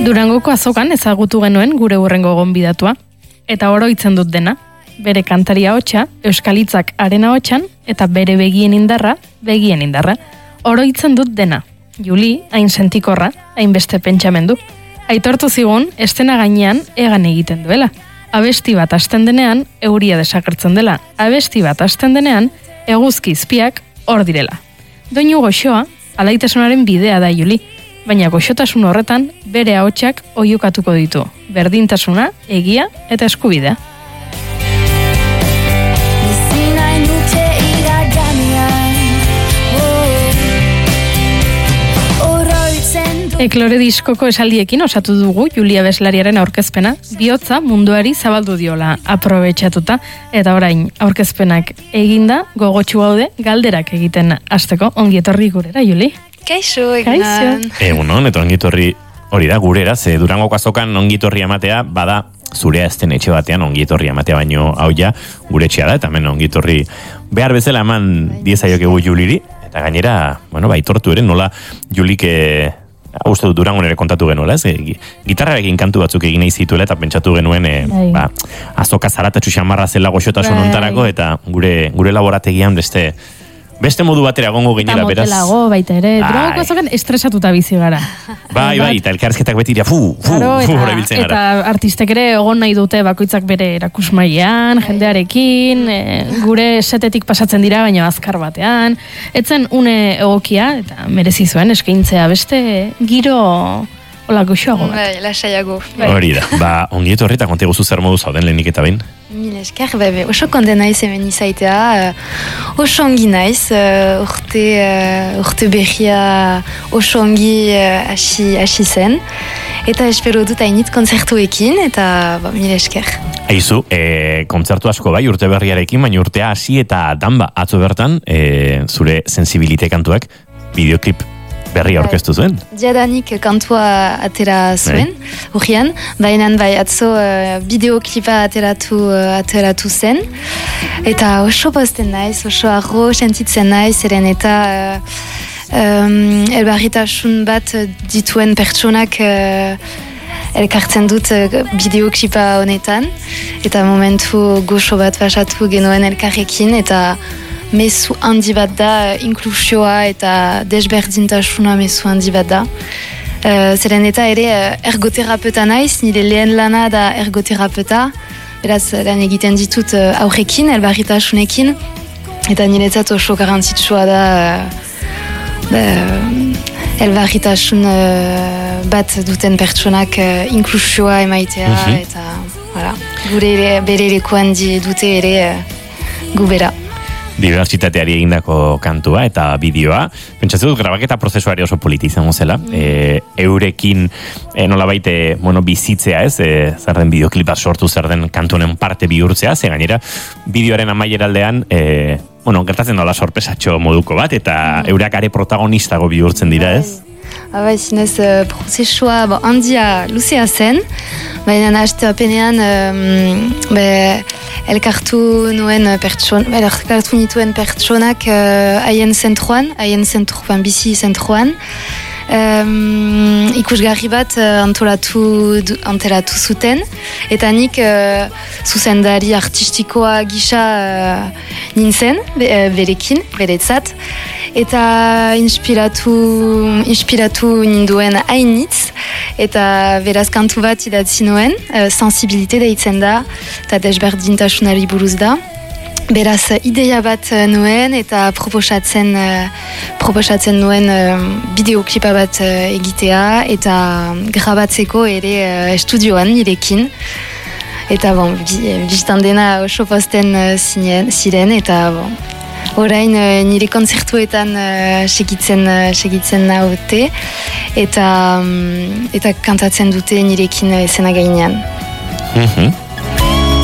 Durangoko azokan ezagutu genuen gure hurrengo gonbidatua, eta oroitzen dut dena, bere kantaria hotsa, euskalitzak arena hotsan, eta bere begien indarra. Oroitzen dut dena, Juli, hain sentikorra, hain beste pentsamendu. Aitortu zigun, estena gainean egan egiten duela. Abesti bat hasten denean, euria desagertzen dela. Abesti bat hasten denean, eguzki izpiak hor direla. Doinu goxoa, alaitasunaren bidea da Juli, baina goxotasun horretan bere ahotsak oiukatuko ditu. Berdintasuna, egia eta eskubidea. Eklore diskoko esaldiekin osatu dugu Julia Abeslariaren aurkezpena, bihotza munduari zabaldu diola aprobetxatuta, eta orain aurkezpenak eginda, gogotsu gaude galderak egiten hasteko. Ongi etorri gurera, Juli. Kaixo, egunon. Egunon, eta ongi etorri hori da gurera, ze Durangoko azokan ongi etorri ematea, bada zurea ezten etxe batean ongi etorri ematea, baino hau ja gure etxea da, eta hemen ongi etorri behar bezala eman diezaiokegu Juliri, eta gainera, aitortu ere, nola Julik uste dut Durangon ere kontatu genuela, ez? Gitarrarekin kantu batzuk egin nahi zituela eta pentsatu genuen azoka zaratatxu xamarra zela goxotasun ontarako, eta gure laborategian beste modu batera gongo ginela, beraz. Eta motelago baita ere, Durangoko azokan estresatuta bizi gara. Bai, eta elkarrizketak beti dira, hori biltzen gara. Eta artistek ere egon nahi dute bakoitzak bere erakusmailean, jendearekin, gure setetik pasatzen dira, baina azkar batean. Etzen une egokia, eta merezi zuen eskaintzea beste giro hola goxoago bat. Bai, lasaiago. Hori da, ongi etorri eta konte guzu zer modu zauden lehenik eta behin. Mil esker, oso konde naiz hemen izaitea, oso ongi naiz, urte berria oso ongi hasi zen, eta espero dut hainit kontzertuekin, eta mil esker. Aizu, kontzertu asko bai urte berriarekin, baina urtea hasi eta danba atzo bertan, zure sensibilite kantuak, bideoklip berria orkestu zuen. Diadanik kantua atera zuen, urrian, baina bai atzo bideoklipa ateratu zen, eta oso posten naiz, oso arro sentitzen naiz, eren eta elbarritasun bat dituen pertsonak elkartzen dut bideoklipa honetan, eta momentu goxo bat pasatu genuen elkarrekin, eta mezu handi bat da, inklusioa eta desberdintasuna mezu handi bat da. Zeren eta ere ergoterapeuta naiz, nire lehen lana da ergoterapeuta, beraz lan egiten ditut aurrekin, elbarritasunekin, eta niretzat oso garantzitsua da elbarritasun bat duten pertsonak inklusioa emaitea, eta bere lekuan dute ere gubera. Dibertsitateari egindako kantua eta bideoa. Pentsatzen dut grabaketa prozesuari oso politi izango zela. Eurekin nolabait bizitzea, ez? Zer den bideoklipa sortu, zer den kantunen parte bihurtzea, ze gainera bideoaren amaieraldean gertatzen dola sorpresatxo moduko bat, eta eurak are protagonistago bihurtzen dira, ez? Bai, zinez, prozesua handia luzea zen, baina hasteapenean elkartu nituen pertsonak haien zentruan, bizi zentruan, ikusgarri bat antolatu zuten, eta nik zuzendari artistikoa gisa nintzen, beretzat, eta inspiratu ninduen hainitz, eta beraz kantu bat idatzi nuen, sensibilite deitzen da, eta desberdintasunari buruz da. Beraz, ideia bat nuen eta proposatzen nuen bideoklipa bat egitea eta grabatzeko ere estudioan nirekin. Eta biztan dena oso posten ziren eta orain nire kontzertuetan segitzen naute eta kantatzen dute nirekin esena gainean.